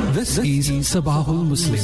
This is Sabahul Muslim.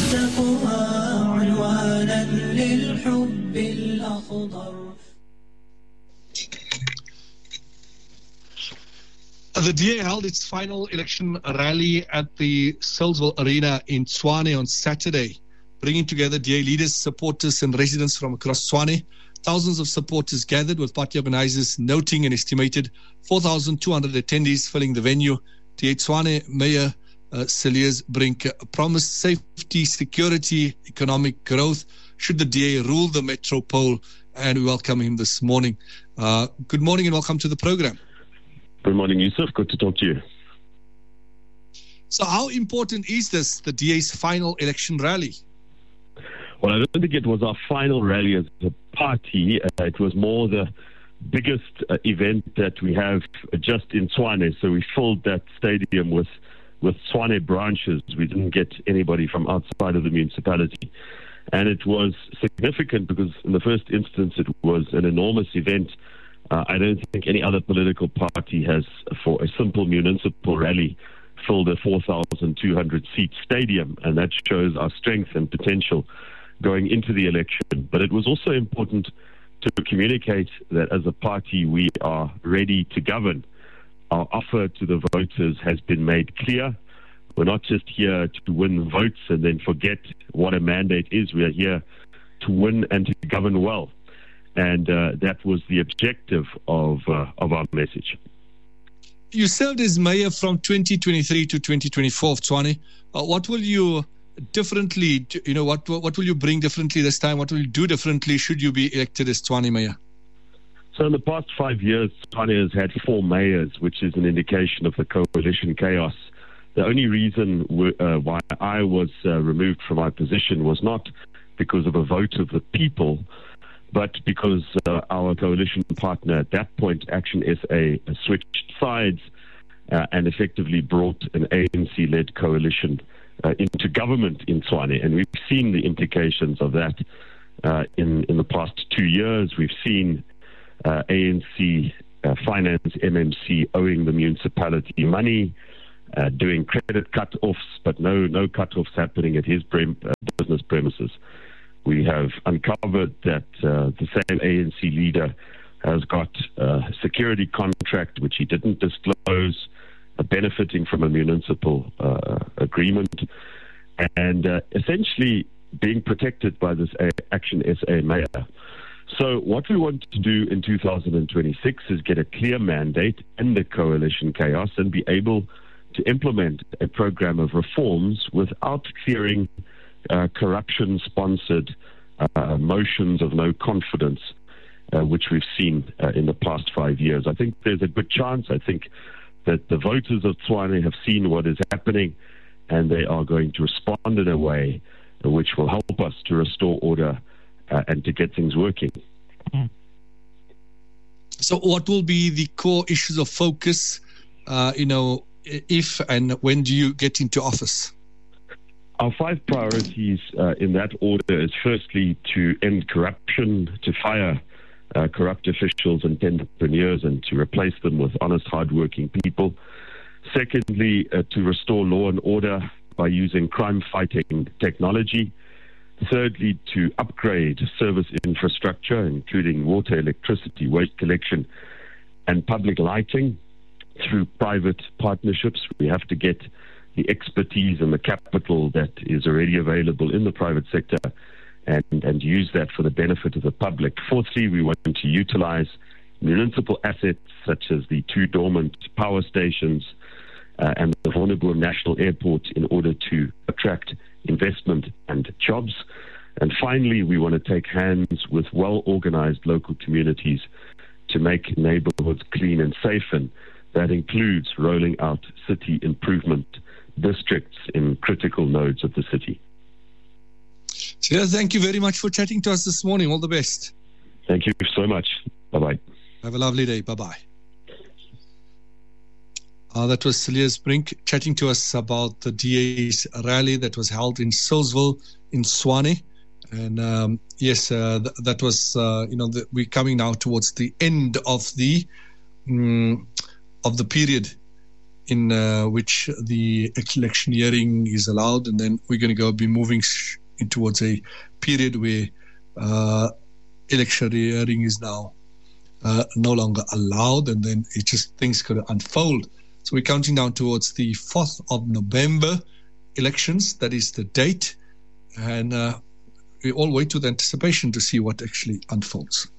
The DA held its final election rally at the Silsville Arena in Tshwane on Saturday, bringing together DA leaders, supporters and residents from across Tshwane. Thousands of supporters gathered, with party organizers noting an estimated 4,200 attendees filling the venue. DA Tshwane Mayor Cilliers Brink promised safety, security, economic growth should the DA rule the metropole, and we welcome him this morning. Good morning and welcome to the program. Good morning, Yusuf. Good to talk to you. So how important is this, the DA's final election rally? Well, I don't think it was our final rally as a party. It was more the biggest event that we have just in Tshwane. So we filled that stadium with Tshwane branches. We didn't get anybody from outside of the municipality. And it was significant because in the first instance, it was an enormous event. I don't think any other political party has, for a simple municipal rally, filled a 4,200-seat stadium, and that shows our strength and potential going into the election. But it was also important to communicate that as a party we are ready to govern. Our offer to the voters has been made clear. We're not just here to win votes and then forget what a mandate is. We are here to win and to govern well. And that was the objective of our message. You served as mayor from 2023 to 2024 of Tshwane. What will you differently, what will you bring differently this time? What will you do differently should you be elected as Tshwane mayor? So in the past 5 years, Tshwane has had 4 mayors, which is an indication of the coalition chaos. The only reason why I was removed from my position was not because of a vote of the people, but because our coalition partner at that point, Action SA, switched sides and effectively brought an ANC-led coalition into government in Tshwane. And we've seen the implications of that in the past 2 years. We've seen ANC Finance MMC owing the municipality money, doing credit cut-offs, but no cut-offs happening at his business premises. We have uncovered that the same ANC leader has got a security contract, which he didn't disclose, benefiting from a municipal agreement, and essentially being protected by this Action SA mayor. So what we want to do in 2026 is get a clear mandate in the coalition chaos and be able to implement a program of reforms without fearing corruption-sponsored motions of no confidence, which we've seen in the past 5 years. I think there's a good chance. I think that the voters of Tshwane have seen what is happening, and they are going to respond in a way which will help us to restore order and to get things working. So what will be the core issues of focus, if and when do you get into office? Our 5 priorities in that order is firstly to end corruption, to fire corrupt officials and entrepreneurs and to replace them with honest, hardworking people. Secondly, to restore law and order by using crime-fighting technology. Thirdly, to upgrade service infrastructure, including water, electricity, waste collection, and public lighting through private partnerships. We have to get the expertise and the capital that is already available in the private sector and use that for the benefit of the public. Fourthly, we want to utilize municipal assets such as the 2 dormant power stations and the vulnerable National Airport in order to attract investment and jobs. And finally, we want to take hands with well-organized local communities to make neighborhoods clean and safe, and that includes rolling out city improvement districts in critical nodes of the city. Cilliers, thank you very much for chatting to us this morning. All the best. Thank you so much. Bye-bye. Have a lovely day. Bye-bye. That was Cilliers Brink chatting to us about the DA's rally that was held in Silsville in Tshwane. And yes, that was, we're coming now towards the end of the period in which the electioneering is allowed, and then we're going to be moving in towards a period where electioneering is now no longer allowed, and then it just things could unfold. So we're counting down towards the 4th of November elections. That is the date, and we all wait with anticipation to see what actually unfolds.